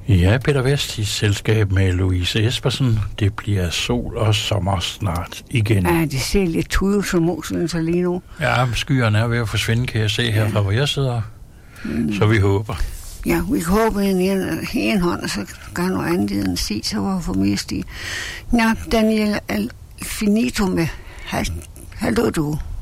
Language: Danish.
Ja, Peter Vest i selskab med Louise Espersen. Det bliver sol og sommer snart igen. Ja, det ser lidt tudelsomos lige nu. Ja, skyerne er ved at forsvinde, kan jeg se her fra, hvor jeg sidder. Så vi håber. Ja, vi håber en hånd, og så gør noget andet end sige, så var for mest i. Ja, Daniel, finito med hallo du.